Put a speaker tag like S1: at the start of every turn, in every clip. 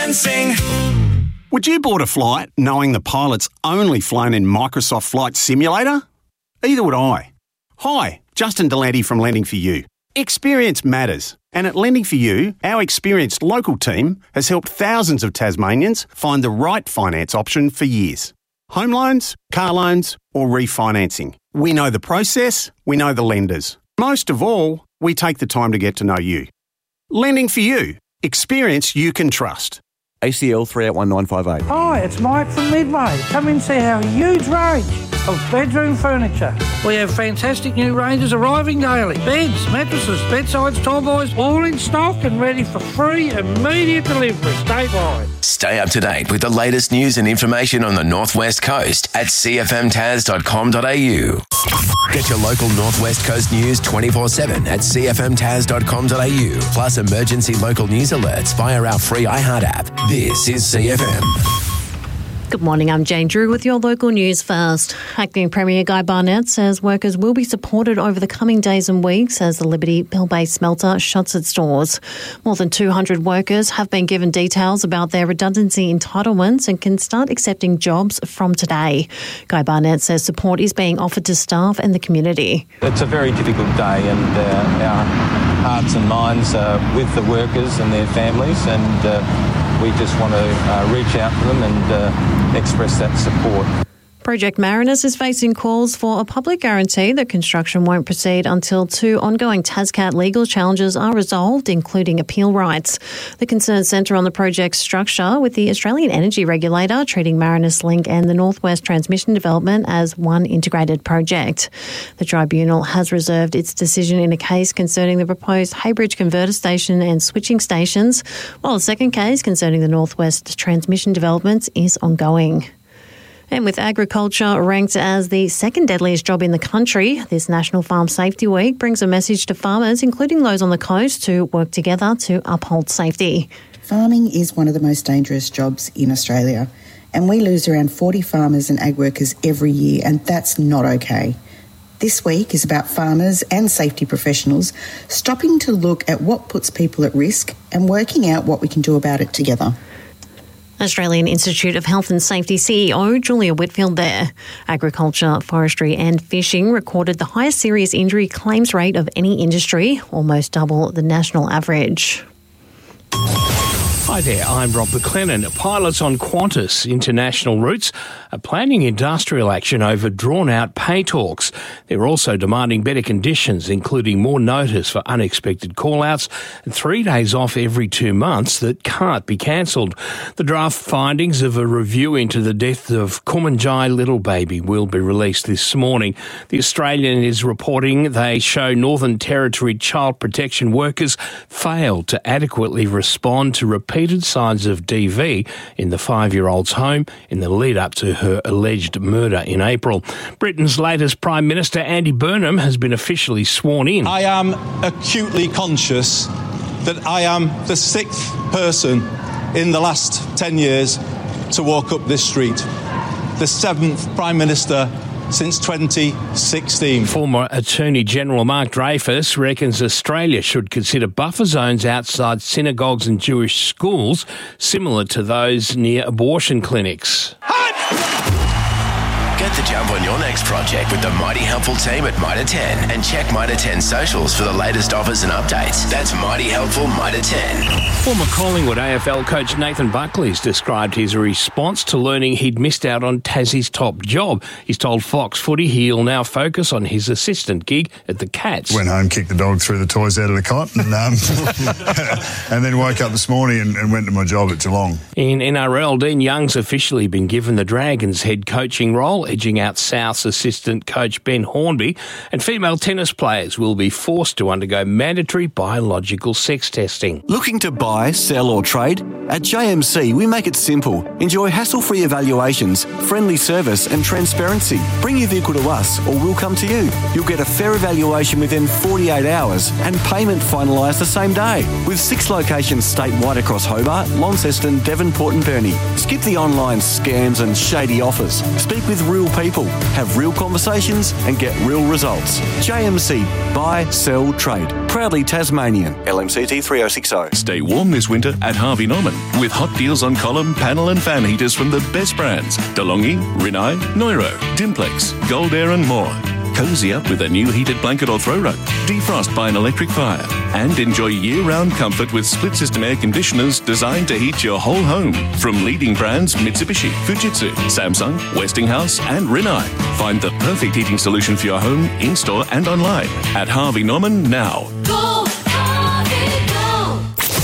S1: sing.
S2: Would you board a flight knowing the pilot's only flown in Microsoft Flight Simulator? Either would I. Hi, Justin Delante from Lending for You. Experience matters. And at Lending for You, our experienced local team has helped thousands of Tasmanians find the right finance option for years. Home loans, car loans, or refinancing. We know the process, we know the lenders. Most of all, we take the time to get to know you. Lending for You. Experience you can trust.
S3: ACL 381958.
S4: Hi, it's Mike from Midway. Come and see our huge range of bedroom furniture. We have fantastic new ranges arriving daily. Beds, mattresses, bedsides, tallboys, all in stock and ready for free immediate delivery statewide.
S1: Stay up to date with the latest news and information on the North West Coast at cfmtas.com.au. Get your local North West Coast news 24/7 at cfmtas.com.au. Plus emergency local news alerts via our free iHeart app. This is CFM.
S5: Good morning, I'm Jane Drew with your local news first. Acting Premier Guy Barnett says workers will be supported over the coming days and weeks as the Liberty Bell Bay smelter shuts its doors. More than 200 workers have been given details about their redundancy entitlements and can start accepting jobs from today. Guy Barnett says support is being offered to staff and the community.
S6: It's a very difficult day and our hearts and minds are with the workers and their families, and we just want to reach out to them and express that support.
S5: Project Marinus is facing calls for a public guarantee that construction won't proceed until 2 ongoing Tascat legal challenges are resolved, including appeal rights. The concerns centre on the project's structure, with the Australian Energy Regulator treating Marinus Link and the Northwest Transmission Development as one integrated project. The tribunal has reserved its decision in a case concerning the proposed Haybridge Converter Station and switching stations, while a second case concerning the Northwest Transmission Developments is ongoing. And with agriculture ranked as the second deadliest job in the country, this National Farm Safety Week brings a message to farmers, including those on the coast, to work together to uphold safety.
S7: Farming is one of the most dangerous jobs in Australia, and we lose around 40 farmers and ag workers every year, and that's not okay. This week is about farmers and safety professionals stopping to look at what puts people at risk and working out what we can do about it together.
S5: Australian Institute of Health and Safety CEO Julia Whitfield there. Agriculture, forestry and fishing recorded the highest serious injury claims rate of any industry, almost double the national average.
S8: Hi there, I'm Rob McLennan. Pilots on Qantas international routes are planning industrial action over drawn-out pay talks. They're also demanding better conditions, including more notice for unexpected call-outs and 3 days off every 2 months that can't be cancelled. The draft findings of a review into the death of Kumanjai Little Baby will be released this morning. The Australian is reporting they show Northern Territory child protection workers failed to adequately respond to repeated signs of DV in the 5-year-old's home in the lead up to her alleged murder in April. Britain's latest Prime Minister, Andy Burnham, has been officially sworn in.
S9: I am acutely conscious that I am the 6th person in the last 10 years to walk up this street, the 7th Prime Minister since 2016.
S8: Former Attorney General Mark Dreyfus reckons Australia should consider buffer zones outside synagogues and Jewish schools, similar to those near abortion clinics.
S1: Get the jump on your next project with the Mighty Helpful team at Mitre 10 and check Mitre 10 socials for the latest offers and updates. That's Mighty Helpful Mitre 10.
S8: Former Collingwood AFL coach Nathan Buckley's described his response to learning he'd missed out on Tassie's top job. He's told Fox Footy he'll now focus on his assistant gig at the Cats.
S10: Went home, kicked the dog through the toys out of the cot and, and then woke up this morning and went to my job at Geelong.
S8: In NRL, Dean Young's officially been given the Dragons head coaching role, edging out South's assistant coach Ben Hornby, and female tennis players will be forced to undergo mandatory biological sex testing.
S11: Looking to buy, sell or trade? At JMC, we make it simple. Enjoy hassle-free evaluations, friendly service and transparency. Bring your vehicle to us or we'll come to you. You'll get a fair evaluation within 48 hours and payment finalised the same day. With 6 locations statewide across Hobart, Launceston, Devonport and Burnie. Skip the online scams and shady offers. Speak with real people, have real conversations and get real results. JMC, buy, sell, trade. Proudly Tasmanian. LMCT 3060.
S12: Stay warm this winter at Harvey Norman. with hot deals on column, panel and fan heaters from the best brands: DeLonghi, Rinnai, Neuro, Dimplex, Gold Air and more. Cozy up with a new heated blanket or throw rug. Defrost by an electric fire. And enjoy year-round comfort with split-system air conditioners designed to heat your whole home. From leading brands Mitsubishi, Fujitsu, Samsung, Westinghouse and Rinnai. Find the perfect heating solution for your home, in-store and online at Harvey Norman now.
S13: Go, Harvey, go!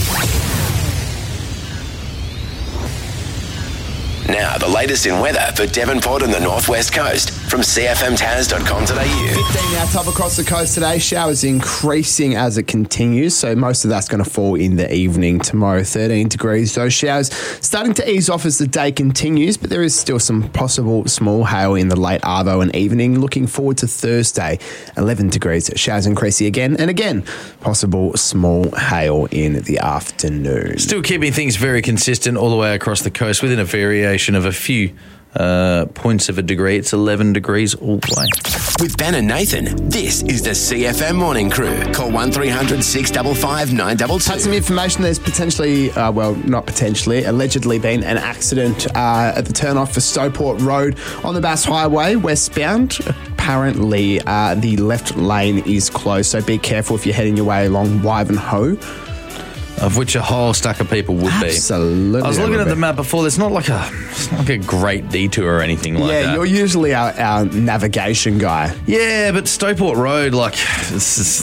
S1: Now, the latest in weather for Devonport and the Northwest Coast from cfmtaz.com.au.
S14: 15 now, top across the coast today. Showers increasing as it continues, so most of that's going to fall in the evening. Tomorrow, 13 degrees. Those showers starting to ease off as the day continues, but there is still some possible small hail in the late arvo and evening. Looking forward to Thursday, 11 degrees. Showers increasing again and again. Possible small hail in the afternoon.
S15: Still keeping things very consistent all the way across the coast within a variation of a few points of a degree. It's 11 degrees all the way.
S1: With Ben and Nathan, this is the CFM Morning Crew. Call 1300 655 922.
S14: Had some information there's potentially, allegedly been an accident at the turn-off for Stowport Road on the Bass Highway, westbound. Apparently, the left lane is closed, so be careful if you're heading your way along Wivenhoe.
S15: Of which a whole stack of people would be.
S14: Absolutely.
S15: I was looking at the map before. It's not like a great detour or anything like that.
S14: Yeah, you're usually our navigation guy.
S15: Yeah, but Stowport Road, it's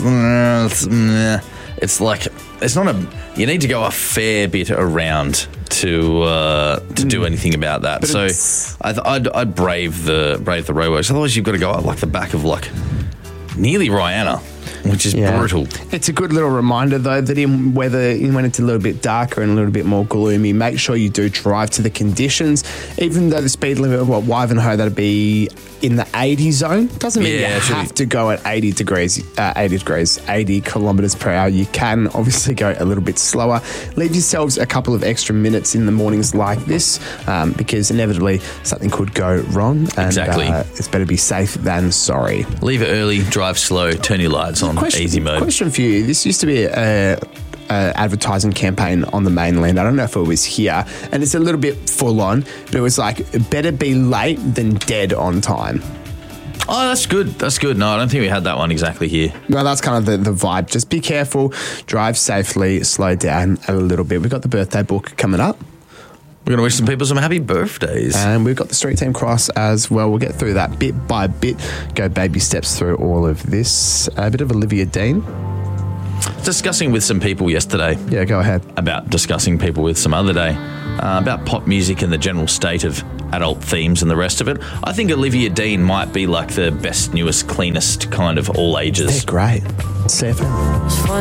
S15: like it's not a. You need to go a fair bit around to do anything about that. But so I'd brave the roadworks. Otherwise, you've got to go up like the back of nearly Rihanna. Which is brutal.
S14: It's a good little reminder, though, that when it's a little bit darker and a little bit more gloomy, make sure you do drive to the conditions. Even though the speed limit of Wivenhoe, that'd be in the 80 zone. Doesn't mean you have to go at 80 kilometres per hour. You can obviously go a little bit slower. Leave yourselves a couple of extra minutes in the mornings like this because inevitably something could go wrong. And,
S15: exactly.
S14: It's better be safe than sorry.
S15: Leave it early, drive slow, turn your lights on. Easy mode.
S14: Question for you. This used to be a advertising campaign on the mainland. I don't know if it was here, and it's a little bit full on, but it was better be late than dead on time.
S15: Oh, that's good. That's good. No, I don't think we had that one exactly here.
S14: Well, that's kind of the vibe. Just be careful, drive safely, slow down a little bit. We've got the birthday book coming up.
S15: We're going to wish some people some happy birthdays.
S14: And we've got the Street Team Cross as well. We'll get through that bit by bit, go baby steps through all of this. A bit of Olivia Dean.
S15: Discussing with some people yesterday.
S14: Yeah, go ahead.
S15: About discussing people with some other day. About pop music and the general state of adult themes and the rest of it. I think Olivia Dean might be the best, newest, cleanest kind of all ages.
S14: They're great. CFM.